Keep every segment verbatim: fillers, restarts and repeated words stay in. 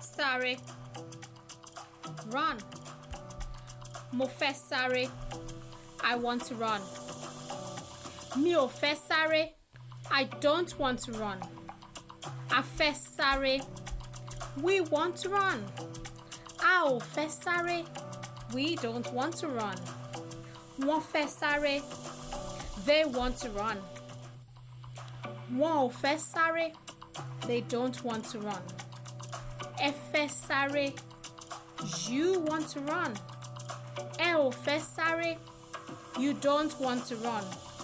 sáré. Run. Mo fẹ́ sáré. I want to run. Mi ò fẹ́ sáré. I don't want to run. A fẹ́ sáré. We want to run. A ò fẹ́ sáré. We don't want to run. Wọ́n fẹ́ sáré. They want to run. Wọ́n ò fẹ́ sáré. They don't want to run. Ẹ fẹ́ sáré. You want to run. Ẹ ò fẹ́ sáré. You don't want to run.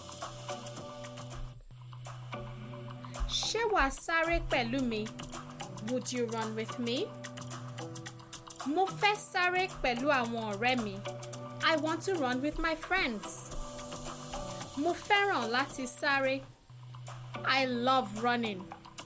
Ṣé wàá sáré pẹ̀lú mi? Would you run with me? Mo fẹ́ sáré pẹ̀lú àwọn ọ̀rẹ́ mi. I want to run with my friends. Mo fẹ́ràn láti sáré. I love running.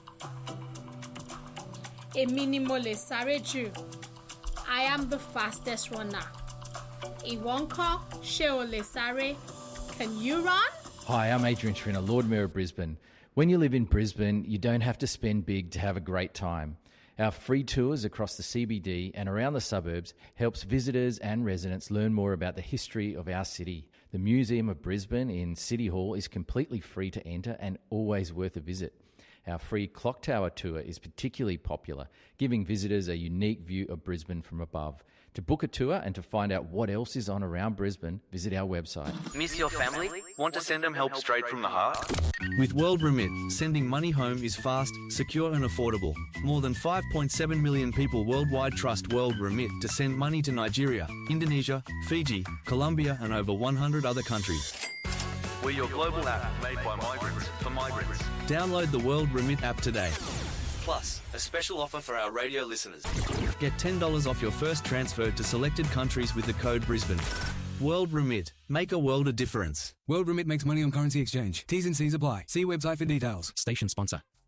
Èmi ni mo lè sáré jù. I am the fastest runner. Ìwọ ńkọ́? Ṣé o lè sáré? Can you run? Hi, I'm Adrian Trina, Lord Mayor of Brisbane. When you live in Brisbane, you don't have to spend big to have a great time. Our free tours across the C B D and around the suburbs helps visitors and residents learn more about the history of our city. The Museum of Brisbane in City Hall is completely free to enter and always worth a visit. Our free Clock Tower tour is particularly popular, giving visitors a unique view of Brisbane from above. To book a tour and to find out what else is on around Brisbane, visit our website. Miss your family? Want to send them help straight from the heart? With World Remit, sending money home is fast, secure and affordable. More than five point seven million people worldwide trust World Remit to send money to Nigeria, Indonesia, Fiji, Colombia and over one hundred other countries. We're your global app made by migrants for migrants. Download the World Remit app today. Plus, a special offer for our radio listeners. Get ten dollars off your first transfer to selected countries with the code Brisbane. World Remit. Make a world of difference. World Remit makes money on currency exchange. T's and C's apply. See website for details. Station sponsor.